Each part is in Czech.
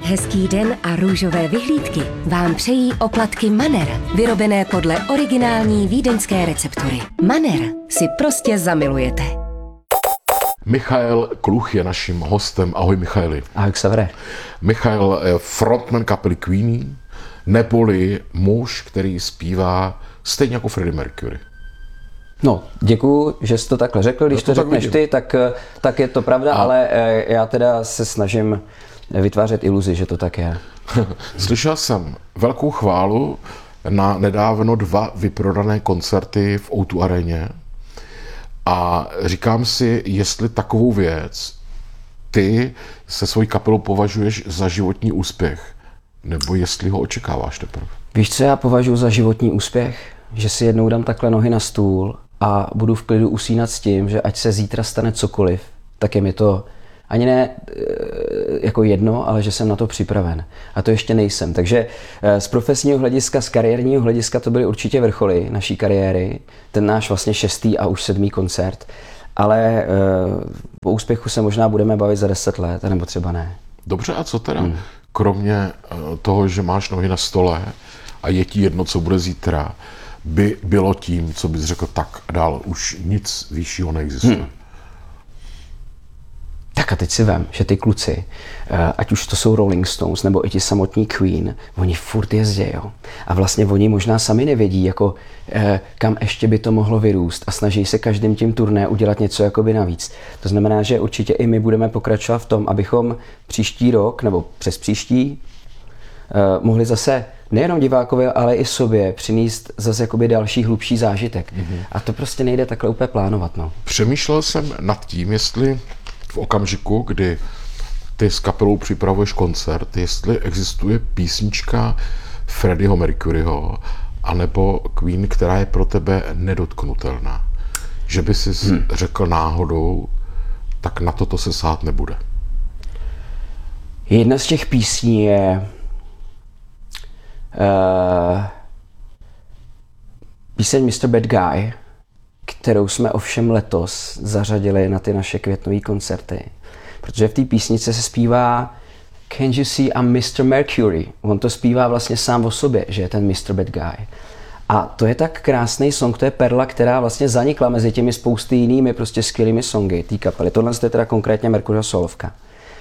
Hezký den a růžové vyhlídky vám přejí oplatky Manner, vyrobené podle originální vídeňské receptury. Manner si prostě zamilujete. Michael Kluch je naším hostem. Ahoj Michaeli. Ahoj Xavere. Michael je frontman kapely Queen, neboli muž, který zpívá stejně jako Freddie Mercury. No, děkuju, že jsi to takhle řekl. Když to řekneš ty, tak je to pravda, ale já teda se snažím vytvářet iluzi, že to tak je. Slyšel jsem velkou chválu na nedávno 2 vyprodané koncerty v O2 aréně a říkám si, jestli takovou věc ty se svojí kapelou považuješ za životní úspěch, nebo jestli ho očekáváš teprve. Víš, co já považuji za životní úspěch? Že si jednou dám takhle nohy na stůl a budu v klidu usínat s tím, že ať se zítra stane cokoliv, tak je mi to ani ne jako jedno, ale že jsem na to připraven. A to ještě nejsem. Takže z profesního hlediska, z kariérního hlediska to byly určitě vrcholy naší kariéry. Ten náš vlastně 6. a už 7. koncert. Ale po úspěchu se možná budeme bavit za 10 let, nebo třeba ne. Dobře, a co teda? Kromě toho, že máš nohy na stole a je ti jedno, co bude zítra, by bylo tím, co bys řekl, tak dál už nic vyššího neexistuje. Tak a teď si vem, že ty kluci, ať už to jsou Rolling Stones, nebo i ti samotní Queen, oni furt jezdí, jo. A vlastně oni možná sami nevědí, jako kam ještě by to mohlo vyrůst a snaží se každým tím turné udělat něco jakoby navíc. To znamená, že určitě i my budeme pokračovat v tom, abychom příští rok, nebo přes příští, mohli zase nejenom divákovi, ale i sobě přinést zase jakoby další hlubší zážitek. A to prostě nejde takhle úplně plánovat, no. Přemýšlel jsem nad tím, jestli v okamžiku, kdy ty s kapelou připravuješ koncert, jestli existuje písnička Freddieho Mercuryho anebo Queen, která je pro tebe nedotknutelná. Že by si řekl náhodou, tak na to se sát nebude. Jedna z těch písní je píseň Mr. Bad Guy, kterou jsme ovšem letos zařadili na ty naše květnové koncerty. Protože v té písnice se zpívá Can you see I'm Mr. Mercury? On to zpívá vlastně sám o sobě, že je ten Mr. Bad Guy. A to je tak krásný song, to je perla, která vlastně zanikla mezi těmi spousty jinými prostě skvělými songy té kapely. Tohle je teda konkrétně Mercuryho solovka.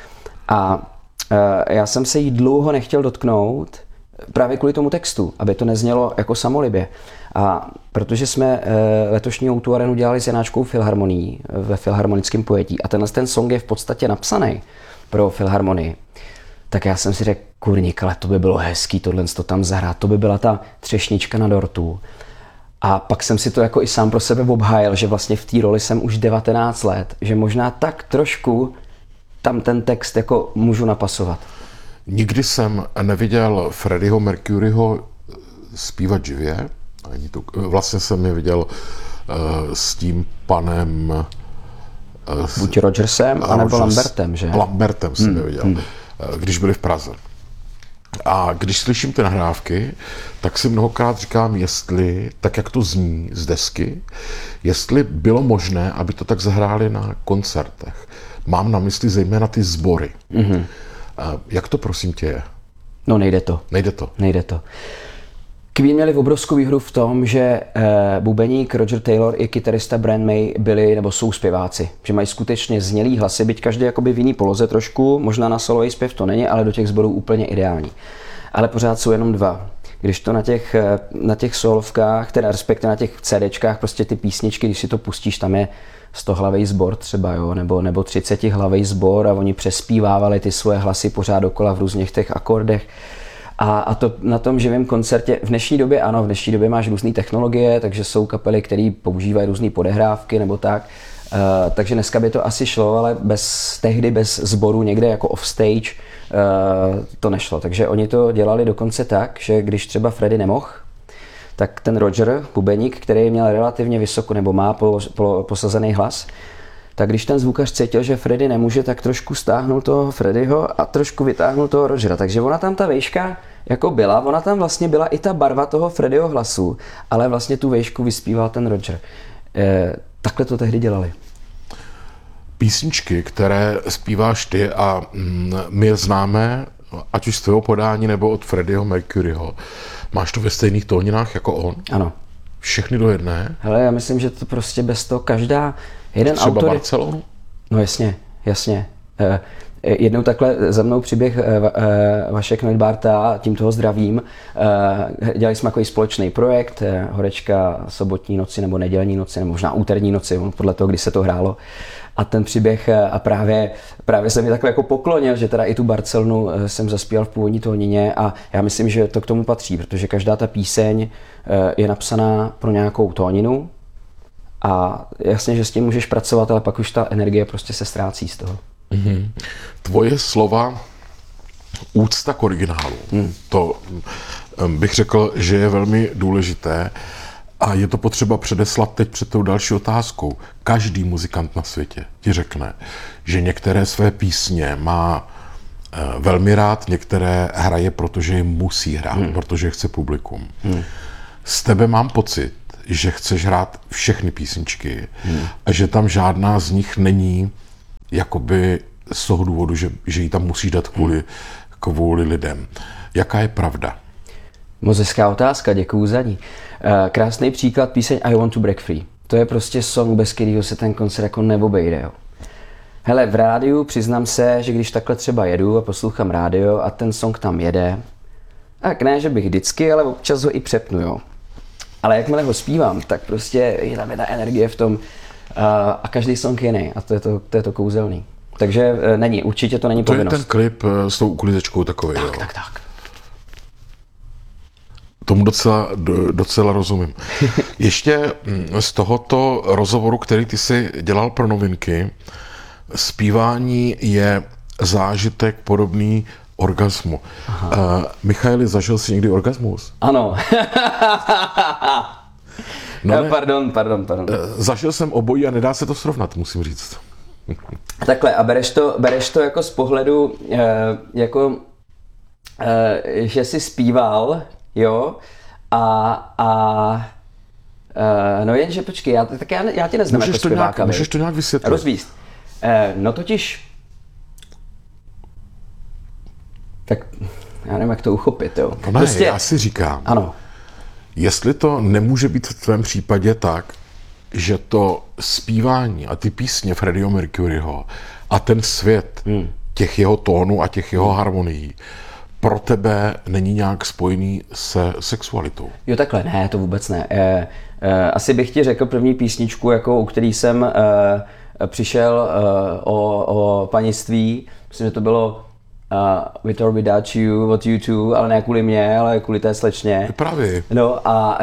A já jsem se jí dlouho nechtěl dotknout, právě kvůli tomu textu, aby to neznělo jako samolibě. A protože jsme letošní O2 Arenu dělali s Janáčkou filharmonií ve filharmonickém pojetí a ten song je v podstatě napsaný pro filharmonii, tak já jsem si řekl, kurník, ale to by bylo hezký tohle to tam zahrát, to by byla ta třešnička na dortu. A pak jsem si to jako i sám pro sebe obhájil, že vlastně v té roli jsem už 19 let, že možná tak trošku tam ten text jako můžu napasovat. Nikdy jsem neviděl Freddieho Mercuryho zpívat živě. Vlastně jsem je viděl s tím panem... Buď Rogersem, anebo Lambertem, že? Lambertem jsem je viděl, když byli v Praze. A když slyším ty nahrávky, tak si mnohokrát říkám, jestli, tak jak to zní z desky, jestli bylo možné, aby to tak zahráli na koncertech. Mám na mysli zejména ty sbory. Jak to prosím tě je? No nejde to. Nejde to. Queen měli obrovskou výhru v tom, že bubeník Roger Taylor i kytarista Brian May byli nebo jsou zpěváci. Že mají skutečně znělý hlasy, byť každý jakoby v jiný poloze trošku, možná na solový zpěv to není, ale do těch sborů úplně ideální. Ale pořád jsou jenom 2. Když to na těch solovkách, teda respektive na těch CDčkách, prostě ty písničky, když si to pustíš, tam je 100hlavý sbor třeba, jo, nebo 30hlavý sbor a oni přespívávali ty svoje hlasy pořád dokola v různých těch akordech. A to na tom živém koncertě, v dnešní době máš různé technologie, takže jsou kapely, které používají různé podehrávky nebo tak. Takže dneska by to asi šlo, ale tehdy bez sboru někde jako offstage to nešlo. Takže oni to dělali dokonce tak, že když třeba Freddie nemohl, tak ten Roger, bubeník, který měl relativně vysoko nebo má posazený hlas, tak když ten zvukař cítil, že Freddie nemůže, tak trošku stáhnul toho Freddieho a trošku vytáhnul toho Rogera. Takže ona tam ta výška jako byla, ona tam vlastně byla i ta barva toho Freddieho hlasu, ale vlastně tu výšku vyspíval ten Roger. Takhle to tehdy dělali. Písničky, které zpíváš ty a my je známe ať už z tvého podání nebo od Freddieho Mercuryho, máš to ve stejných tóninách jako on? Ano. Všechny do jedné? Hele, já myslím, že to prostě bez toho jeden Třeba autor... Barcelonu? No jasně. Jednou takhle za mnou přiběh Vašek Neudbarta, tím toho zdravím. Dělali jsme takový společný projekt, Horečka sobotní noci nebo nedělní noci, nebo možná úterní noci, podle toho, kdy se to hrálo. A ten příběh a právě se mi takhle jako poklonil, že teda i tu Barcelonu jsem zaspíval v původní tónině a já myslím, že to k tomu patří, protože každá ta píseň je napsaná pro nějakou tóninu a jasně, že s tím můžeš pracovat, ale pak už ta energie prostě se ztrácí z toho. Mm-hmm. Tvoje slova úcta k originálu, to bych řekl, že je velmi důležité a je to potřeba předeslat teď před tou další otázkou. Každý muzikant na světě ti řekne, že některé své písně má velmi rád, některé hraje, protože je musí hrát, protože chce publikum. Z tebe mám pocit, že chceš hrát všechny písničky a že tam žádná z nich není jakoby z toho důvodu, že ji tam musíš dát kvůli lidem. Jaká je pravda? Moc hezká otázka, děkuju za ní. Krásný příklad píseň I Want to Break Free. To je prostě song, bez kterého se ten koncert jako neobejde. Jo. Hele, v rádiu přiznám se, že když takhle třeba jedu a poslouchám rádio a ten song tam jede, tak ne, že bych vždycky, ale občas ho i přepnu, jo. Ale jakmile ho zpívám, tak prostě je tam jedna energie v tom a každý song je jiný a to je to kouzelný. Takže určitě to není povinnost. To je ten klip s tou uklízečkou takový, jo. Tak. Tomu docela rozumím. Ještě z tohoto rozhovoru, který ty jsi dělal pro Novinky, zpívání je zážitek podobný orgasmu. Michaeli, zažil jsi někdy orgasmus? Ano. Pardon. Zažil jsem obojí a nedá se to srovnat, musím říct. Takhle, a bereš to jako z pohledu, že jsi zpíval, jo, no jenže počkej, já tě neznám jako zpěváka. Můžeš to nějak vysvětlit? Rozvíst. No totiž, tak já nevím, jak to uchopit, jo. No ne, prostě, já si říkám, ano. Jestli to nemůže být v tvém případě tak, že to zpívání a ty písně Freddieho Mercuryho a ten svět těch jeho tónů a těch jeho harmonií pro tebe není nějak spojený se sexualitou. Jo, takhle, ne, to vůbec ne. Asi bych ti řekl první písničku, u který jsem přišel o panictví. Myslím, že to bylo With or Without You od U2, ale ne kvůli mě, ale kvůli té slečně. Právě. No.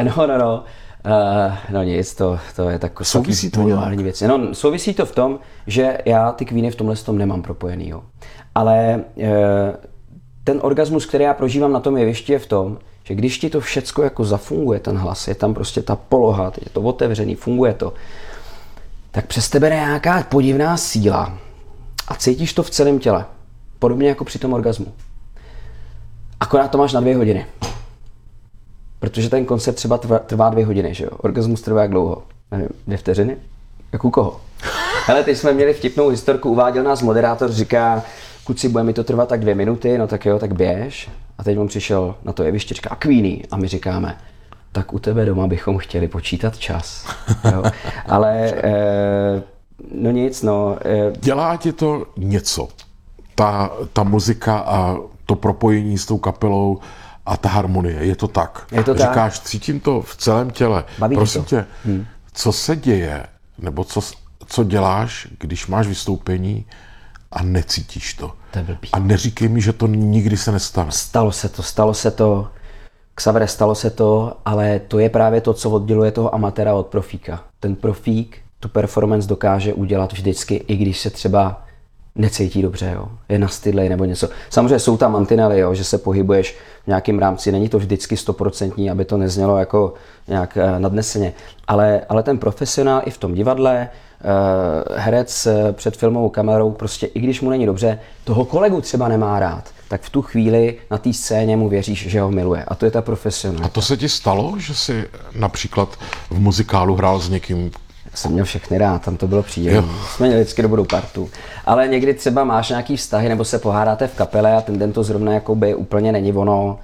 No nic, to je tak souvisí to modulární věc. No, souvisí to v tom, že já ty Queeny v tomhle tom nemám propojený, jo. Ale ten orgasmus, který já prožívám na tom jevišti, je v tom, že když ti to všecko jako zafunguje, ten hlas, je tam prostě ta poloha, je to otevřený, funguje to, tak přes tebe je nějaká podivná síla a cítíš to v celém těle. Podobně jako při tom orgasmu. Akorát to máš na 2 hodiny. Protože ten koncert třeba trvá 2 hodiny, že jo? Orgasmus trvá jak dlouho? Nevím, 2 vteřiny? Jak u koho? Hele, teď jsme měli vtipnou historku, uváděl nás moderátor, říká, kluci, bude mi to trvat tak 2 minuty, no tak jo, tak běž. A teď on přišel na to jeviště, říká, a Queeny. A my říkáme, tak u tebe doma bychom chtěli počítat čas. Jo? Ale, no nic, no. Dělá ti to něco? Ta muzika a to propojení s tou kapelou a ta harmonie, je to tak? Je to Říkáš, cítím to v celém těle. Baví Prosím to. tě, co se děje, nebo co děláš, když máš vystoupení a necítíš to? To je blbý. A neříkej mi, že to nikdy se nestane. Stalo se to. Xavere, stalo se to, ale to je právě to, co odděluje toho amatéra od profíka. Ten profík tu performance dokáže udělat vždycky, i když se třeba necítí dobře, jo. Je nastydlej nebo něco. Samozřejmě jsou tam mantinely, jo, že se pohybuješ v nějakém rámci, není to vždycky 100%, aby to neznělo jako nějak nadneseně. Ale ten profesionál i v tom divadle, herec před filmovou kamerou, prostě i když mu není dobře, toho kolegu třeba nemá rád, tak v tu chvíli na té scéně mu věříš, že ho miluje. A to je ta profesionálka. A to se ti stalo, že jsi například v muzikálu hrál s někým, Jsem měl všechny rád, tam to bylo příjemné. Jsme měli vždycky dobrou partu. Ale někdy třeba máš nějaký vztahy, nebo se pohádáte v kapele a ten den to zrovna jakoby úplně není ono.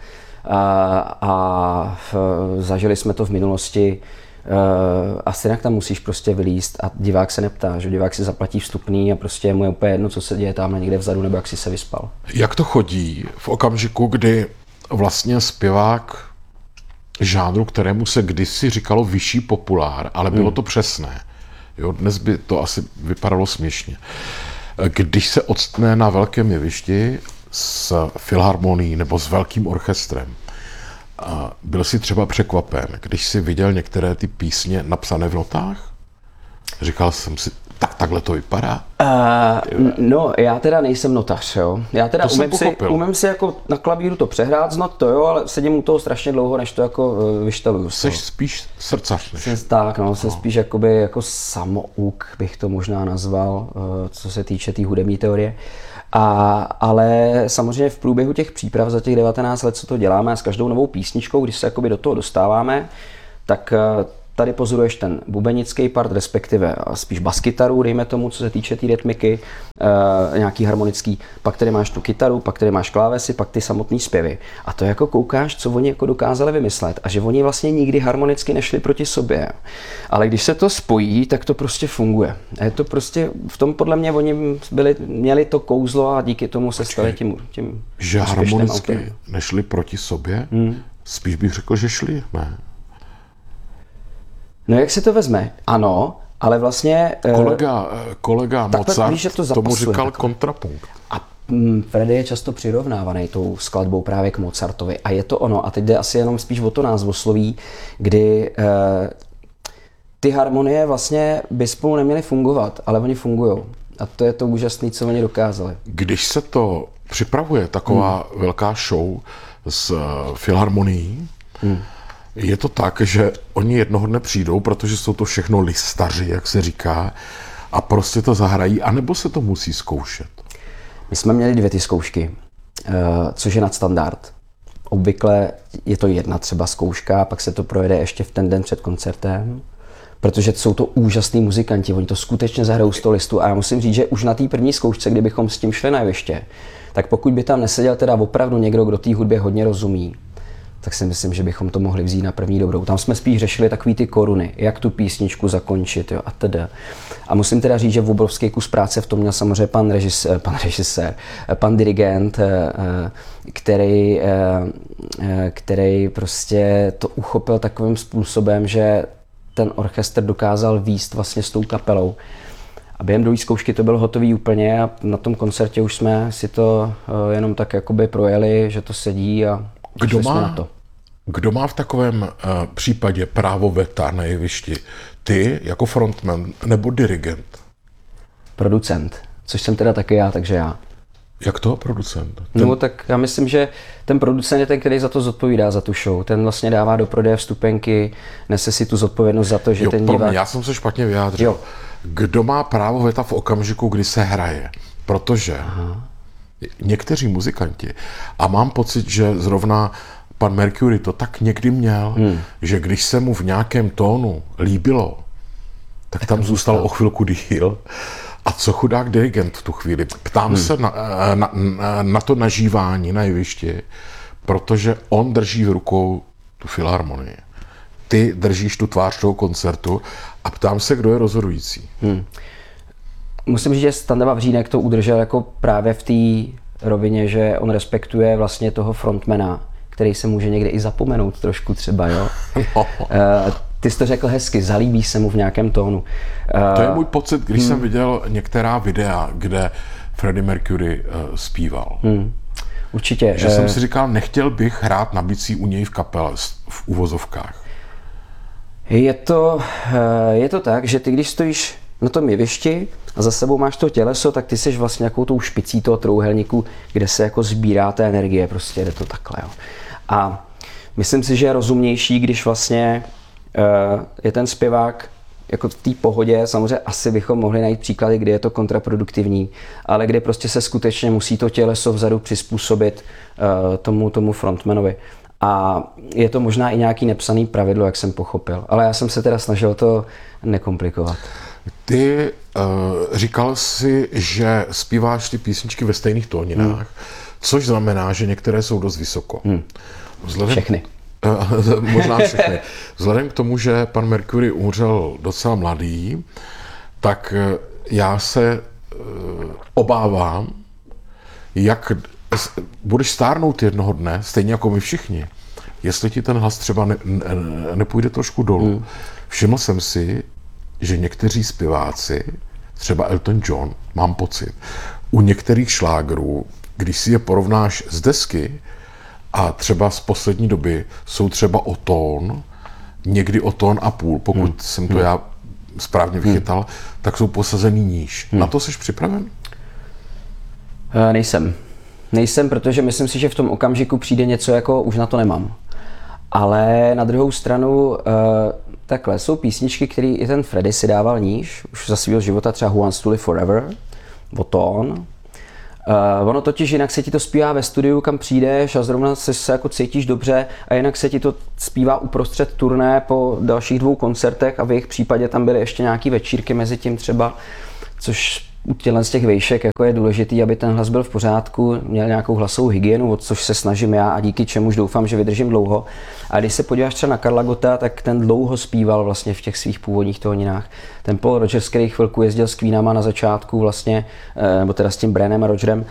A zažili jsme to v minulosti. A stejnak tam musíš prostě vylízt a divák se neptá, že divák si zaplatí vstupný a prostě mu je úplně jedno, co se děje tam někde vzadu, nebo jak si se vyspal. Jak to chodí v okamžiku, kdy vlastně zpěvák žánru, kterému se kdysi říkalo vyšší populár, ale bylo to přesné. Jo, dnes by to asi vypadalo směšně. Když se octne na velkém jevišti s filharmonií nebo s velkým orchestrem, byl jsi třeba překvapen, když jsi viděl některé ty písně napsané v notách? Říkal jsem si, takhle to vypadá? No, já teda nejsem notař, jo. Já teda umím si jako na klavíru to přehrát z not, to jo, ale sedím u toho strašně dlouho, než to jako vyšteluju. Jsi spíš srdcař než? Jsem spíš jakoby jako samouk, bych to možná nazval, co se týče té hudební teorie. Ale samozřejmě v průběhu těch příprav za těch 19 let, co to děláme, a s každou novou písničkou, když se jakoby do toho dostáváme, tak tady pozoruješ ten bubenický part, respektive spíš baskytaru, dejme tomu, co se týče té rytmiky, nějaký harmonický, pak tady máš tu kytaru, pak tady máš klávesy, pak ty samotný zpěvy. A to jako koukáš, co oni jako dokázali vymyslet a že oni vlastně nikdy harmonicky nešli proti sobě. Ale když se to spojí, tak to prostě funguje. A je to prostě, v tom podle mě oni měli to kouzlo a díky tomu se stali tím že harmonicky nešli proti sobě? Spíš bych řekl, že šli, ne? No jak se to vezme? Ano, ale vlastně... Kolega Mozart víš, tomu říkal kontrapunkt. A Freddie je často přirovnávaný tou skladbou právě k Mozartovi. A je to ono. A teď jde asi jenom spíš o to názvosloví, kdy ty harmonie vlastně by spolu neměly fungovat, ale oni fungujou. A to je to úžasné, co oni dokázali. Když se to připravuje, taková velká show s filharmonií, je to tak, že oni jednoho dne přijdou, protože jsou to všechno listaři, jak se říká, a prostě to zahrají, anebo se to musí zkoušet? My jsme měli 2 ty zkoušky, což je nadstandard. Obvykle je to jedna třeba zkouška, pak se to projede ještě v ten den před koncertem, protože jsou to úžasní muzikanti, oni to skutečně zahrajou z toho listu a já musím říct, že už na té první zkoušce, kdybychom s tím šli na jeviště, tak pokud by tam neseděl teda opravdu někdo, kdo té hudbě hodně rozumí, tak si myslím, že bychom to mohli vzít na první dobrou. Tam jsme spíš řešili takový ty koruny, jak tu písničku zakončit, jo, a teda. A musím teda říct, že v obrovský kus práce v tom měl samozřejmě pan dirigent, který prostě to uchopil takovým způsobem, že ten orchestr dokázal vést vlastně s tou kapelou. A během druhé zkoušky to bylo hotový úplně a na tom koncertě už jsme si to jenom tak jakoby projeli, že to sedí a Kdo má v takovém případě právo veta na jevišti? Ty jako frontman nebo dirigent? Producent, což jsem teda taky já, takže já. Jak to producent? No tak já myslím, že ten producent je ten, který za to zodpovídá za tu show. Ten vlastně dává do prodeje vstupenky, nese si tu zodpovědnost za to, že ten divák... Já jsem se špatně vyjádřil. Jo. Kdo má právo veta v okamžiku, kdy se hraje? Protože někteří muzikanti, a mám pocit, že zrovna pan Mercury to tak někdy měl, že když se mu v nějakém tónu líbilo, tak tam zůstal o chvilku díl. A co chudák dirigent v tu chvíli? Ptám se na to nažívání na jevišti, protože on drží v rukou tu filharmonii. Ty držíš tu tvář toho koncertu a ptám se, kdo je rozhodující. Musím říct, že Standa Vavřínek to udržel jako právě v té rovině, že on respektuje vlastně toho frontmana, který se může někdy i zapomenout trošku třeba, jo. No. Ty jsi to řekl hezky, zalíbí se mu v nějakém tónu. To je můj pocit, když jsem viděl některá videa, kde Freddie Mercury zpíval. Určitě. Že jsem si říkal, nechtěl bych hrát na bicí u něj v kapele, v uvozovkách. Je to tak, že ty když stojíš na tom jevišti a za sebou máš to těleso, tak ty jsi vlastně jakou tou špicí toho trouhelníku, kde se jako sbírá ta energie, prostě jde to takhle. Jo. A myslím si, že je rozumnější, když vlastně je ten zpěvák jako v té pohodě, samozřejmě asi bychom mohli najít příklady, kdy je to kontraproduktivní, ale kde prostě se skutečně musí to těleso vzadu přizpůsobit tomu frontmanovi. A je to možná i nějaký nepsaný pravidlo, jak jsem pochopil. Ale já jsem se teda snažil to nekomplikovat. Ty říkal si, že zpíváš ty písničky ve stejných tóninách, což znamená, že některé jsou dost vysoko. Všechny. Možná všechny. Vzhledem k tomu, že pan Mercury umřel docela mladý, tak já se obávám, jak budeš stárnout jednoho dne, stejně jako my všichni, jestli ti ten hlas třeba nepůjde trošku dolů. Všiml jsem si, že někteří zpěváci, třeba Elton John, mám pocit, u některých šlágrů, když si je porovnáš z desky a třeba z poslední doby, jsou třeba o tón, někdy o tón a půl, pokud jsem to já správně vychytal, tak jsou posazený níž. Na to jsi připraven? Nejsem, protože myslím si, že v tom okamžiku přijde něco jako už na to nemám. Ale na druhou stranu takhle, jsou písničky, které i ten Freddie si dával níž, už za svého života, třeba Who Wants to Live Forever, o tón. Ono totiž jinak se ti to zpívá ve studiu, kam přijdeš a zrovna se jako cítíš dobře a jinak se ti to zpívá uprostřed turné po dalších 2 koncertech a v jejich případě tam byly ještě nějaký večírky mezi tím třeba, což u z těch vejšek jako je důležitý, aby ten hlas byl v pořádku, měl nějakou hlasovou hygienu, o což se snažím já a díky čemuž doufám, že vydržím dlouho. A když se podíváš třeba na Karla Gotta, tak ten dlouho zpíval vlastně v těch svých původních tóninách. Ten Paul Rodgers, který chvilku jezdil s Queenama na začátku vlastně, nebo teda s tím Brianem a Rogerem,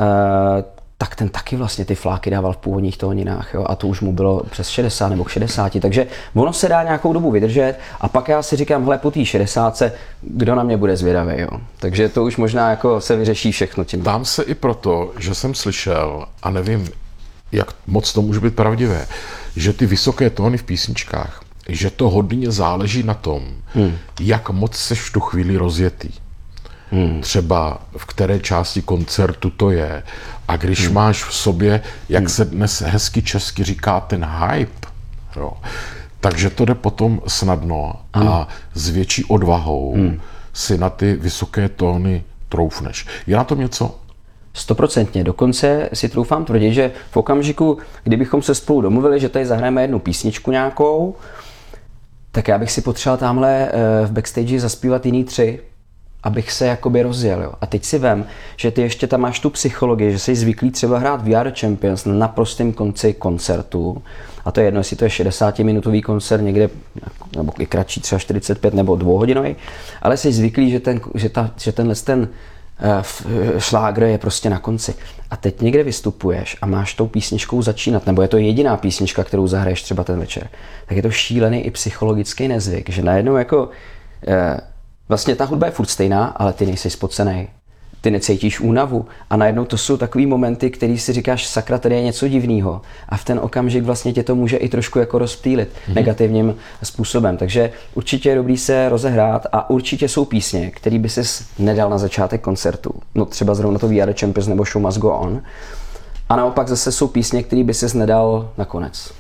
tak ten taky vlastně ty fláky dával v původních tóninách, jo? A to už mu bylo přes 60 nebo k 60, takže ono se dá nějakou dobu vydržet a pak já si říkám, hele, po té 60, kdo na mě bude zvědavý, jo? Takže to už možná jako se vyřeší všechno tím. Dám se i proto, že jsem slyšel, a nevím, jak moc to může být pravdivé, že ty vysoké tóny v písničkách, že to hodně záleží na tom, jak moc seš v tu chvíli rozjetý. Třeba v které části koncertu to je. A když máš v sobě, jak se dnes hezky česky říká, ten hype, jo, takže to jde potom snadno a s větší odvahou si na ty vysoké tóny troufneš. Je na tom něco? 100%. Dokonce si troufám tvrdit, že v okamžiku, kdybychom se spolu domluvili, že tady zahrajeme jednu písničku nějakou, tak já bych si potřeboval tamhle v backstage zaspívat jiný 3, abych se jakoby rozjel. Jo. A teď si vem, že ty ještě tam máš tu psychologii, že jsi zvyklý třeba hrát We Are the Champions na naprostém konci koncertu. A to je jedno, jestli to je 60-minutový koncert někde, nebo i kratší, třeba 45 nebo 2hodinový, ale jsi zvyklý, že tenhle šlágr je prostě na konci. A teď někde vystupuješ a máš tou písničkou začínat, nebo je to jediná písnička, kterou zahraješ třeba ten večer, tak je to šílený i psychologický nezvyk, že najednou jako vlastně ta hudba je furt stejná, ale ty nejsi spocenej. Ty necítíš únavu a najednou to jsou takový momenty, který si říkáš, sakra, tady je něco divného. A v ten okamžik vlastně tě to může i trošku jako rozptýlit negativním způsobem. Takže určitě je dobrý se rozehrát a určitě jsou písně, které by ses nedal na začátek koncertu. No třeba zrovna to We Are the Champions nebo Show Must Go On. A naopak zase jsou písně, které by ses nedal na konec.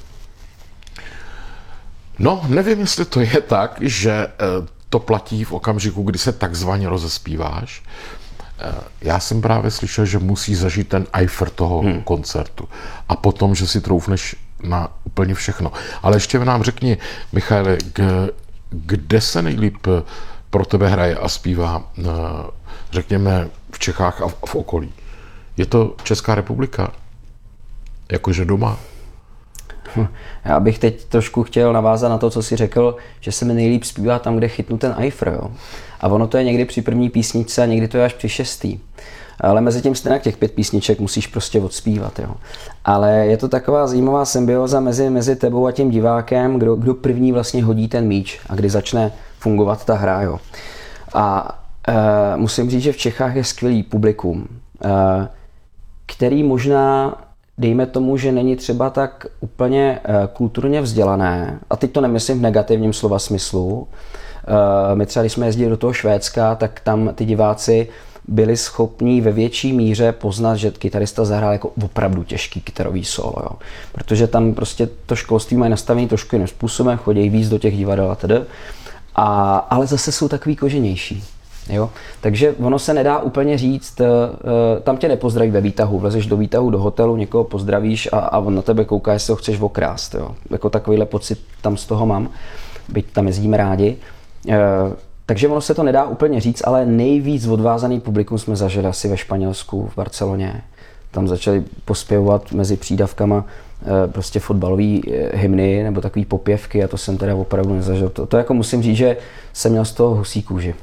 No, nevím, jestli to je tak, že to platí v okamžiku, kdy se takzvaně rozespíváš. Já jsem právě slyšel, že musí zažít ten eifer toho koncertu a potom, že si troufneš na úplně všechno. Ale ještě nám řekni, Michaile, kde se nejlíp pro tebe hraje a zpívá, řekněme, v Čechách a v okolí? Je to Česká republika? Jakože doma? Já bych teď trošku chtěl navázat na to, co jsi řekl, že se mi nejlíp zpívá tam, kde chytnu ten eifer, jo. A ono to je někdy při první písničce a někdy to je až při 6. Ale mezi tím stejně těch 5 písniček musíš prostě odspívat, jo. Ale je to taková zajímavá symbioza mezi tebou a tím divákem, kdo první vlastně hodí ten míč a kdy začne fungovat ta hra, jo. A musím říct, že v Čechách je skvělý publikum, který možná, dejme tomu, že není třeba tak úplně kulturně vzdělané, a teď to nemyslím v negativním slova smyslu. My třeba, když jsme jezdili do toho Švédska, tak tam ty diváci byli schopní ve větší míře poznat, že kytarista zahrál jako opravdu těžký kytarový solo. Jo. Protože tam prostě to školství mají nastavený trošku jiným způsobem, chodí víc do těch divadel a tedy. Ale zase jsou takový koženější. Jo? Takže ono se nedá úplně říct, tam tě nepozdraví ve výtahu, vlezeš do výtahu, do hotelu, někoho pozdravíš a on na tebe kouká, jestli ho chceš okrást. Jo? Jako takovýhle pocit tam z toho mám, byť tam jezdíme rádi. Takže ono se to nedá úplně říct, ale nejvíc odvázaný publikum jsme zažili asi ve Španělsku, v Barceloně. Tam začali pospěvovat mezi přídavkama prostě fotbalový hymny nebo takový popěvky a to jsem teda opravdu nezažil. To jako musím říct, že jsem měl z toho husí kůži.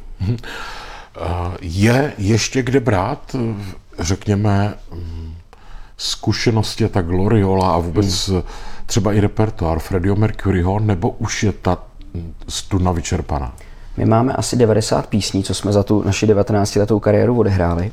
Je ještě kde brát, řekněme, zkušenosti tak Gloriola a vůbec třeba i repertoár Freddieho Mercuryho, nebo už je ta studna vyčerpaná? My máme asi 90 písní, co jsme za tu naši 19letou kariéru odehráli.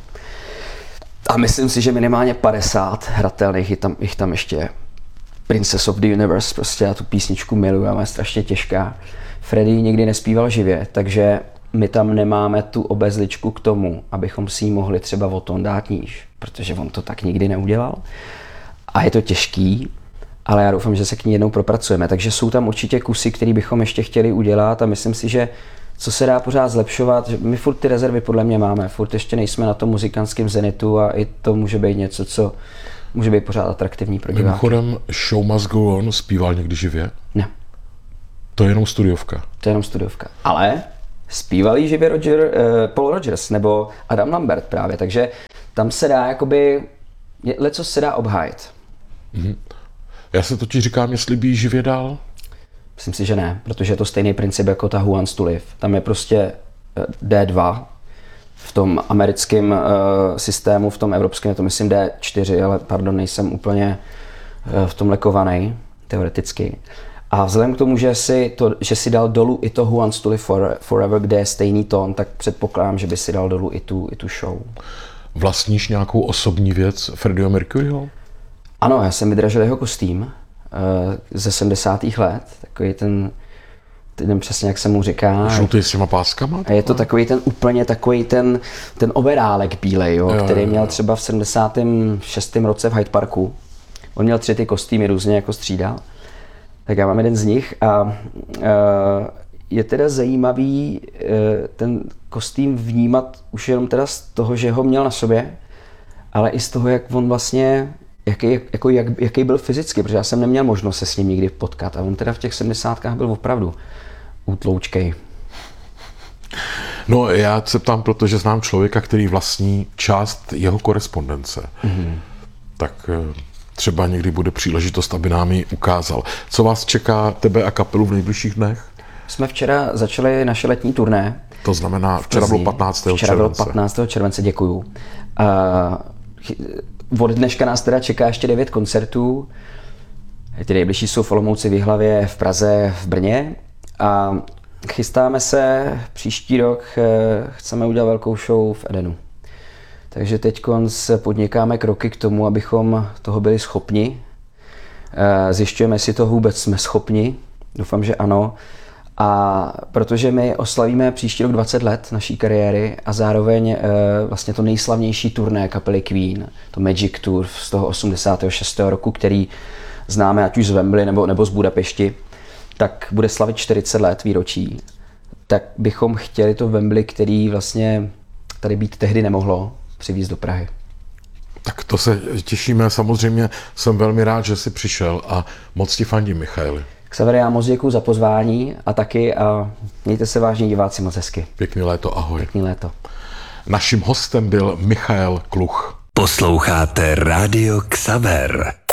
A myslím si, že minimálně 50 hratelných jich tam ještě je. Princess of the Universe, prostě já tu písničku miluji, ale je strašně těžká. Freddie nikdy nespíval živě, takže my tam nemáme tu obezličku k tomu, abychom si ji mohli třeba o tón dát níž, protože on to tak nikdy neudělal. A je to těžký, ale já doufám, že se k ní jednou propracujeme. Takže jsou tam určitě kusy, které bychom ještě chtěli udělat a myslím si, že co se dá pořád zlepšovat, že my furt ty rezervy podle mě máme, furt ještě nejsme na tom muzikantském zenitu a i to může být něco, co může být pořád atraktivní pro diváky. Mimochodem, Show Must Go On zpíval někdy živě? Ne. To je jenom studiovka. To je jenom studiovka. Ale zpívali živě Paul Rogers nebo Adam Lambert právě, takže tam se dá jakoby, leco se dá obhájit. Já se totiž říkám, jestli by jí živě dál? Myslím si, že ne, protože je to stejný princip jako ta Who Wants to Live. Tam je prostě D2, v tom americkém systému, v tom evropském je to myslím D4, ale pardon, nejsem úplně v tom lekovaný, teoreticky. A vzhledem k tomu, že si dal dolů i to Who Wants to Live Forever, kde je stejný tón, tak předpokládám, že by si dal dolů i tu show. Vlastníš nějakou osobní věc Freddieho Mercuryho? Ano, já jsem vydražil jeho kostým ze 70. let, takový ten přesně, jak se mu říká. Žlutý s těma páskama? A je to takový ten overálek bílej, který měl třeba v 76. roce v Hyde Parku. On měl 3 ty kostýmy různě jako střídal. Tak já mám jeden z nich a je teda zajímavý ten kostým vnímat už jenom teda z toho, že ho měl na sobě, ale i z toho, jak on vlastně, jaký byl fyzicky, protože já jsem neměl možnost se s ním nikdy potkat a on teda v těch 70kách byl opravdu útloučkej. No já se ptám, protože znám člověka, který vlastní část jeho korespondence. Tak třeba někdy bude příležitost, aby nám ji ukázal. Co vás čeká, tebe a kapelu, v nejbližších dnech? Jsme včera začali naše letní turné. To znamená, včera bylo 15. července. Včera bylo 15. července, děkuju. Od dneška nás teda čeká ještě 9 koncertů. Ty nejbližší jsou v Olomouci, v Jihlavě, v Praze, v Brně. A chystáme se příští rok, chceme udělat velkou show v Edenu. Takže teď podnikáme kroky k tomu, abychom toho byli schopni. Zjišťujeme, jestli to vůbec jsme schopni. Doufám, že ano. A protože my oslavíme příští rok 20 let naší kariéry a zároveň vlastně to nejslavnější turné kapely Queen, to Magic Tour z toho 86. roku, který známe ať už z Wembley nebo z Budapešti, tak bude slavit 40 let výročí. Tak bychom chtěli to Wembley, který vlastně tady být tehdy nemohlo, přivízt do Prahy. Tak to se těšíme, samozřejmě jsem velmi rád, že jsi přišel a moc ti fandím, Michaeli. Xavere, já moc děkuju za pozvání a taky a mějte se vážně diváci moc hezky. Pěkný léto, ahoj. Pěkný léto. Naším hostem byl Michael Kluch. Posloucháte Rádio Xaver.